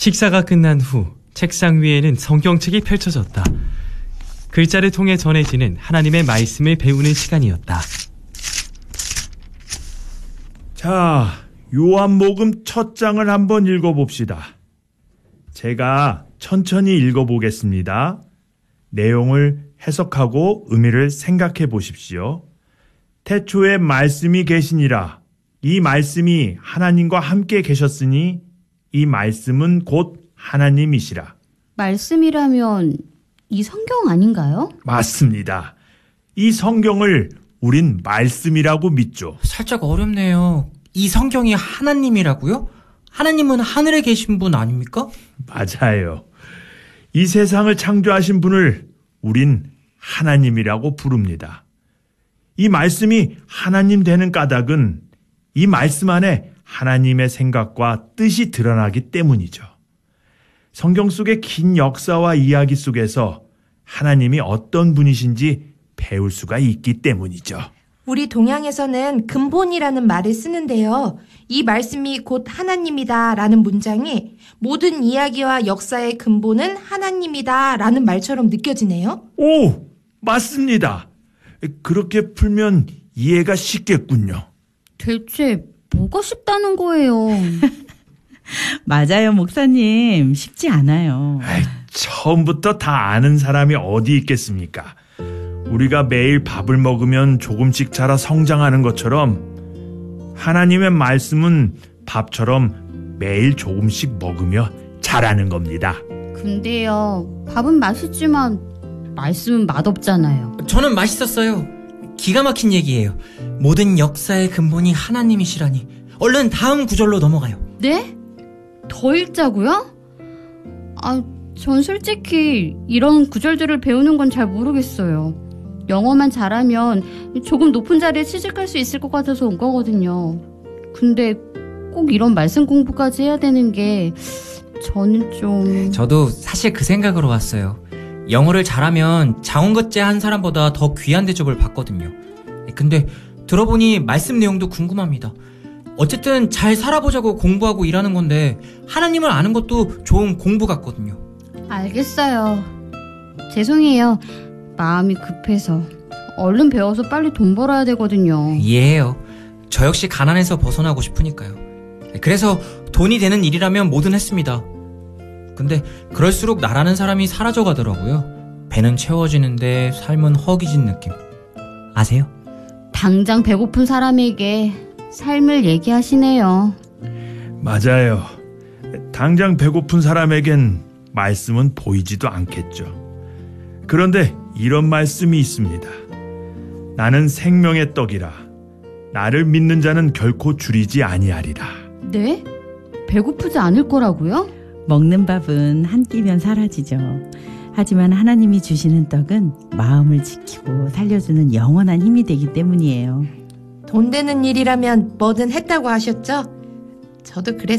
식사가 끝난 후 책상 위에는 성경책이 펼쳐졌다. 글자를 통해 전해지는 하나님의 말씀을 배우는 시간이었다. 자, 요한복음 첫 장을 한번 읽어봅시다. 제가 천천히 읽어보겠습니다. 내용을 해석하고 의미를 생각해 보십시오. 태초에 말씀이 계시니라. 이 말씀이 하나님과 함께 계셨으니 이 말씀은 곧 하나님이시라. 말씀이라면 이 성경 아닌가요? 맞습니다. 이 성경을 우린 말씀이라고 믿죠. 살짝 어렵네요. 이 성경이 하나님이라고요? 하나님은 하늘에 계신 분 아닙니까? 맞아요. 이 세상을 창조하신 분을 우린 하나님이라고 부릅니다. 이 말씀이 하나님 되는 까닭은 이 말씀 안에 하나님의 생각과 뜻이 드러나기 때문이죠. 성경 속의 긴 역사와 이야기 속에서 하나님이 어떤 분이신지 배울 수가 있기 때문이죠. 우리 동양에서는 근본이라는 말을 쓰는데요. 이 말씀이 곧 하나님이다 라는 문장이 모든 이야기와 역사의 근본은 하나님이다 라는 말처럼 느껴지네요. 오, 맞습니다. 그렇게 풀면 이해가 쉽겠군요. 대체 뭐가 쉽다는 거예요? 맞아요, 목사님. 쉽지 않아요. 처음부터 다 아는 사람이 어디 있겠습니까? 우리가 매일 밥을 먹으면 조금씩 자라 성장하는 것처럼 하나님의 말씀은 밥처럼 매일 조금씩 먹으며 자라는 겁니다. 근데요, 밥은 맛있지만 말씀은 맛없잖아요. 저는 맛있었어요. 기가 막힌 얘기예요. 모든 역사의 근본이 하나님이시라니. 얼른 다음 구절로 넘어가요. 네? 더 읽자고요? 전 솔직히 이런 구절들을 배우는 건 잘 모르겠어요. 영어만 잘하면 조금 높은 자리에 취직할 수 있을 것 같아서 온 거거든요. 근데 꼭 이런 말씀 공부까지 해야 되는 게 저는 좀... 저도 사실 그 생각으로 왔어요. 영어를 잘하면 자원급제 한 사람보다 더 귀한 대접을 받거든요. 근데 들어보니 말씀 내용도 궁금합니다. 어쨌든 잘 살아보자고 공부하고 일하는 건데 하나님을 아는 것도 좋은 공부 같거든요. 알겠어요. 죄송해요. 마음이 급해서. 얼른 배워서 빨리 돈 벌어야 되거든요. 이해해요. 저 역시 가난해서 벗어나고 싶으니까요. 그래서 돈이 되는 일이라면 뭐든 했습니다. 근데 그럴수록 나라는 사람이 사라져가더라고요. 배는 채워지는데 삶은 허기진 느낌. 아세요? 당장 배고픈 사람에게 삶을 얘기하시네요. 맞아요. 당장 배고픈 사람에겐 말씀은 보이지도 않겠죠. 그런데 이런 말씀이 있습니다. 나는 생명의 떡이라. 나를 믿는 자는 결코 줄이지 아니하리라. 네? 배고프지 않을 거라고요? 먹는 밥은 한 끼면 사라지죠. 하지만 하나님이 주시는 떡은 마음을 지키고 살려주는 영원한 힘이 되기 때문이에요. 돈 되는 일이라면 뭐든 했다고 하셨죠? 저도 그랬어요.